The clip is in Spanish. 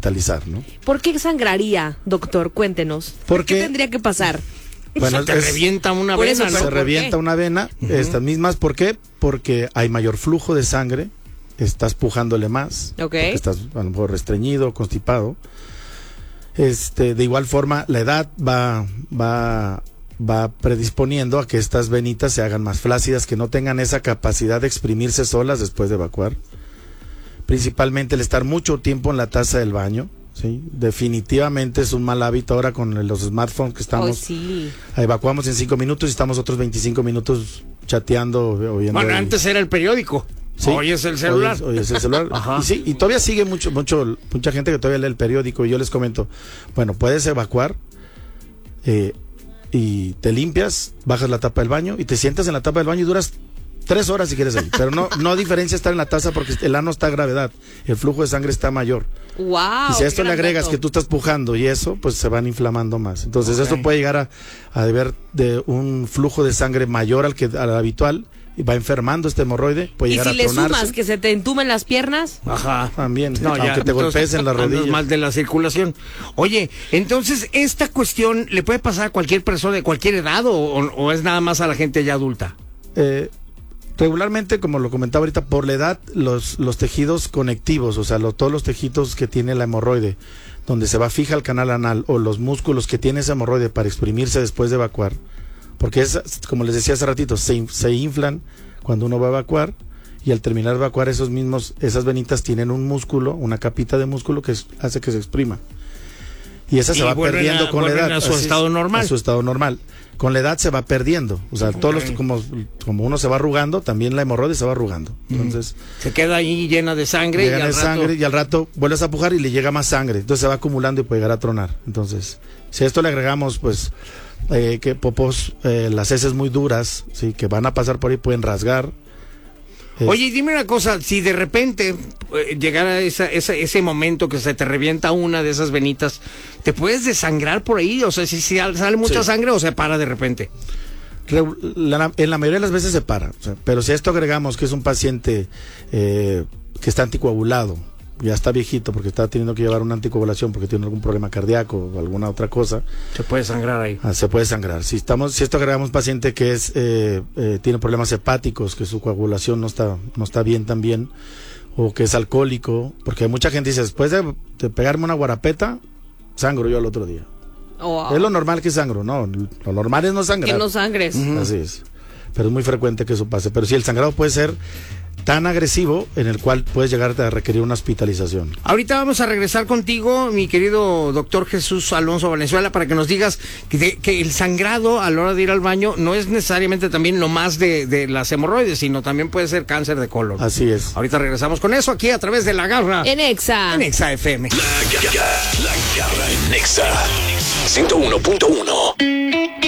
hospitalizar, ¿no? ¿Por qué sangraría, doctor? Cuéntenos. ¿Qué tendría que pasar? Bueno, se te revienta una vena, ¿no? Se revienta una vena, estas mismas, ¿por qué? Porque hay mayor flujo de sangre, estás pujándole más, porque estás a lo mejor restreñido, constipado. De igual forma, la edad va predisponiendo a que estas venitas se hagan más flácidas, que no tengan esa capacidad de exprimirse solas después de evacuar. Principalmente el estar mucho tiempo en la taza del baño, ¿sí? Definitivamente es un mal hábito ahora con los smartphones que estamos. Sí. Evacuamos en 5 minutos y estamos otros 25 minutos chateando o viendo. Bueno, antes era el periódico. Sí, hoy es el celular. Hoy es el celular. Ajá. Y todavía sigue mucha gente que todavía lee el periódico, y yo les comento, bueno, puedes evacuar y te limpias, bajas la tapa del baño y te sientas en la tapa del baño y duras 3 horas si quieres ahí, pero no diferencia estar en la taza porque el ano está a gravedad, el flujo de sangre está mayor. Wow, y si a esto le agregas que tú estás pujando y eso, pues se van inflamando más. Entonces esto puede llegar a deber de un flujo de sangre mayor al habitual, y va enfermando este hemorroide, puede llegar a tronarse. ¿Y si le sumas que se te entumen las piernas? Ajá. También, aunque te golpees en la rodilla. Mal de la circulación. Oye, entonces, ¿esta cuestión le puede pasar a cualquier persona de cualquier edad o es nada más a la gente ya adulta? Regularmente, como lo comentaba ahorita, por la edad, los tejidos conectivos, o sea, todos los tejidos que tiene la hemorroide, donde se va fija el canal anal, o los músculos que tiene ese hemorroide para exprimirse después de evacuar, porque como les decía hace ratito, se inflan cuando uno va a evacuar, y al terminar de evacuar esas venitas tienen un músculo, una capita de músculo que hace que se exprima. Y esa se va perdiendo con la edad. A su estado normal. A su estado normal. Con la edad se va perdiendo. O sea, como uno se va arrugando, también la hemorroide se va arrugando. Entonces, se queda ahí llena de sangre. Y al rato vuelves a pujar y le llega más sangre. Entonces se va acumulando y puede llegar a tronar. Entonces, si a esto le agregamos, pues, que popos, las heces muy duras, sí, que van a pasar por ahí, pueden rasgar. Oye, dime una cosa, si de repente llegara ese momento que se te revienta una de esas venitas, ¿te puedes desangrar por ahí? O sea, si sale mucha sangre o se para de repente. En la mayoría de las veces se para, o sea, pero si a esto agregamos que es un paciente que está anticoagulado, ya está viejito porque está teniendo que llevar una anticoagulación porque tiene algún problema cardíaco o alguna otra cosa, se puede sangrar ahí. Se puede sangrar. Si esto agregamos un paciente que tiene problemas hepáticos, que su coagulación no está bien también, o que es alcohólico, porque mucha gente dice, después de pegarme una guarapeta, sangro yo al otro día. Es lo normal que sangro, no, lo normal es no sangrar. Que no sangres. Así es, pero es muy frecuente que eso pase. Pero sí, el sangrado puede ser tan agresivo en el cual puedes llegar a requerir una hospitalización. Ahorita vamos a regresar contigo, mi querido doctor Jesús Alonso Valenzuela, para que nos digas que el sangrado a la hora de ir al baño no es necesariamente también lo más de las hemorroides, sino también puede ser cáncer de colon. Así es. Ahorita regresamos con eso aquí a través de La Garra. En Exa. En Exa FM. La Garra en Exa 101.1.